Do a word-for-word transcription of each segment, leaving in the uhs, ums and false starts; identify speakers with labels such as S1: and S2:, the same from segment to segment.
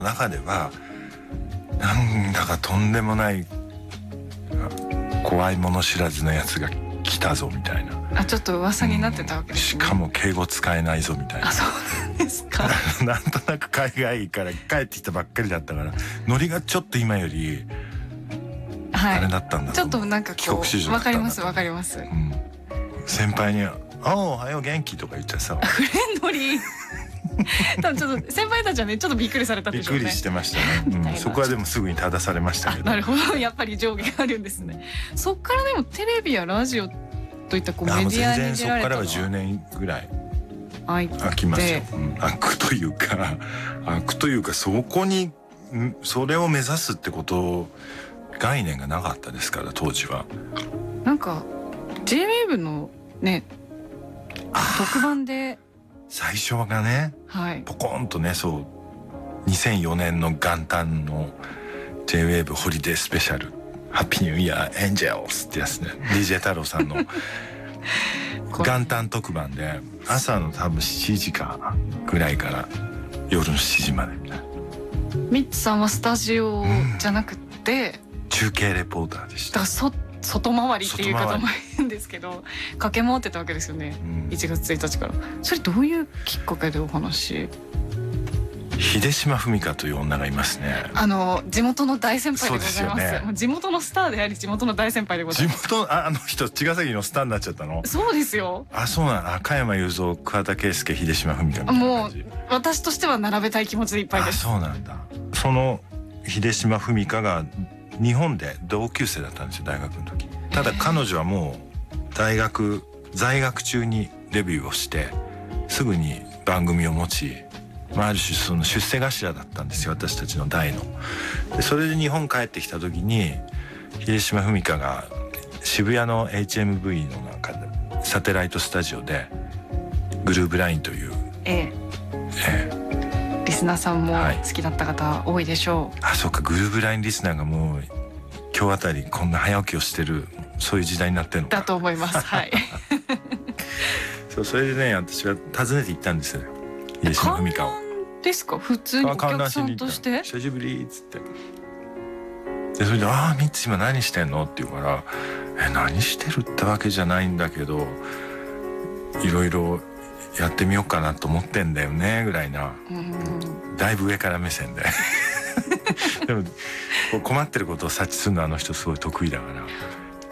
S1: 中ではなんだかとんでもない怖いもの知らずのやつが来たぞみたいな、
S2: あ、ちょっと噂になってたわけですね、
S1: うん、しかも敬語使えないぞみたいな。
S2: あ、そうなんですか
S1: なんとなく海外から帰ってきたばっかりだったからノリがちょっと今よりあれだったんだ、はい、
S2: ちょっとなんかこうわかりますわかります、うん、
S1: 先輩に「あ、おはよう元気」とか言っちゃさ
S2: フレンドリー多分ちょっと先輩たちはねちょっとびっくりされたでしょうね。
S1: びっくりしてましたね、うん、そこはでもすぐに正されましたけど。
S2: なるほど、やっぱり上下があるんですね。そっからでもテレビやラジオといったこうメディアに出られたのはそっからは
S1: じゅうねんぐらい
S2: 空
S1: きますよ、うん、空くというか空くというかそこにそれを目指すってこと概念がなかったですから当時は。
S2: なんか ジェイウェーブ のね特番で
S1: 最初がね、はい、ポコンとね、そうにせんよねんの元旦の ジェイウェーブ ホリデースペシャルハッピーニューイヤーエンジェルスってやつね、 ディージェー 太郎さんの元旦特番で朝の多分しちじかぐらいから夜のしちじまでみたいな。
S2: ミッツさんはスタジオじゃなくて、
S1: うん、中継レポーターでした。
S2: だからそ外回りっていう方もいるんですけど駆け回ってたわけですよね、うん、いちがつついたちから。それどういうきっかけでお話？
S1: 秀島文香という女がいますね。
S2: あの地元の大先輩でございます。
S1: そうですよね、
S2: 地元のスターであり地元の大先輩でございます。
S1: 地元 あ, あの人茅ヶ崎のスターになっちゃったの？
S2: そうですよ。
S1: あ、そうなの。加山雄三、桑田佳祐、秀島文香みたいな感じ。
S2: もう私としては並べたい気持ちでいっぱいです。
S1: あ、そうなんだ。その秀島文香が日本で同級生だったんですよ、大学の時。ただ彼女はもう大学在学中にデビューをしてすぐに番組を持ち、まあ、ある種その出世頭だったんですよ、私たちの代の。でそれで日本帰ってきた時に秀島文香が渋谷の エイチエムブイ の中でサテライトスタジオでグルーブラインという、
S2: ええええ、リスナーさんも好きだった方多いでしょう、
S1: はい、あ、そうか、グルーブラインリスナーがもう今日あたりこんな早起きをしてる、そういう時代になってるのか
S2: だと思います。はい
S1: そう、それでね、私は訪ねて行ったんですよ、秀島文香を。
S2: ですか？普通にお客さんとして？
S1: 久しぶりっつって。でそれで「ああミッツ今何してんの?」って言うから「え何してるってわけじゃないんだけどいろいろやってみようかなと思ってんだよね」ぐらいな、だいぶ上から目線ででもこう困ってることを察知するのはあの人すごい得意だから、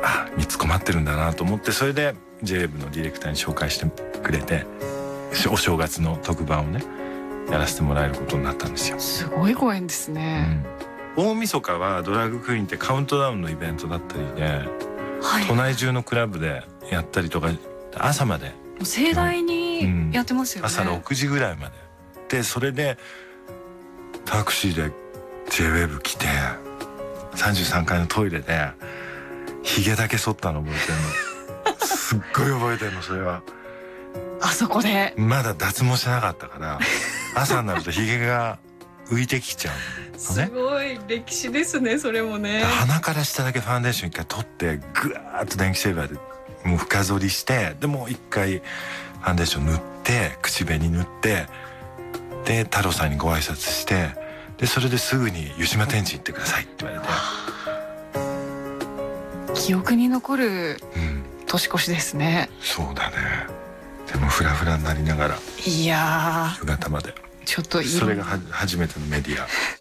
S1: あ、ミッツ困ってるんだなと思って、それで ジェイウェーブ のディレクターに紹介してくれて、お正月の特番をねやらせてもらえることになったんですよ。
S2: すごいご縁ですね、
S1: うん、大晦日はドラッグクイーンってカウントダウンのイベントだったりで、はい、都内中のクラブでやったりとか朝まで
S2: 盛大にやってますよね、
S1: うん、朝ろくじぐらいまでで、それでタクシーで ジェイウェーブ 来てさんじゅうさんかいのトイレでヒゲだけ剃ったの覚えてるのすっごい覚えてるの、それは。
S2: あそこでま
S1: だ脱毛してなかったから朝になるとヒゲが浮いてきちゃうの、ね、
S2: すごい歴史ですね、それもね。
S1: 鼻から下だけファンデーション一回取ってぐわーっと電気シェーバーでもう深剃りして、でもう一回ファンデーション塗って口紅塗って、で太郎さんにご挨拶して、でそれですぐに湯島天神行ってくださいって言われ
S2: て。記憶に残る年越しですね、
S1: うん、そうだね。でもフラフラになりながら、
S2: いやー、
S1: 夕方まで。
S2: ちょっと
S1: それがは初めてのメディア